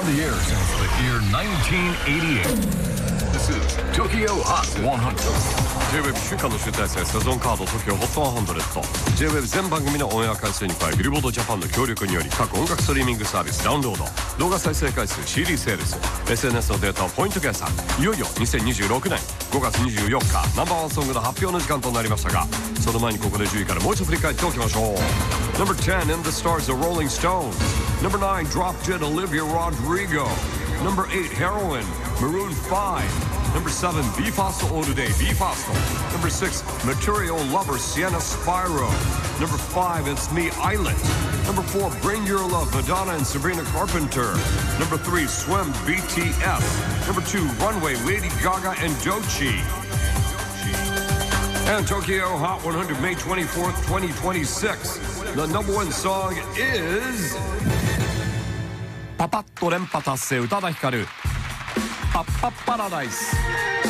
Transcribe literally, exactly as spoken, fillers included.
the air since the year nineteen eighty-eight.This is Tokyo Hot one hundred。 ジェイウェブ 週間の集大成セゾンカード TOKYO HOT ひゃく。 ジェイウェブ 全番組のオンエア回数に加えビルボードジャパンの協力により各音楽ストリーミングサービスダウンロード、動画再生回数、 シーディー セールス、 エスエヌエス のデータをポイント計算。いよいよにせんにじゅうろくねんごがつにじゅうよっかナンバーワンソングの発表の時間となりましたが、その前にここでじゅういからもう一度振り返っておきましょう。 Number ten In the Stars of Rolling Stones. Number nine Drop Dead Olivia Rodrigo. Number eight Heroin Maroon five. Number seven BE:FAST All Today BE:FAST. Number six Material Lover Sienna Spyro. Number five It's Me Island. Number four Bring Your Love Madonna and Sabrina Carpenter. Number three Swim B T S. Number two Runway Lady Gaga and Doechii. And Tokyo Hot one hundred May twenty-fourth twenty twenty-six. The number one song is パパッと連覇達成宇多田ヒカルパッパッパラダイス。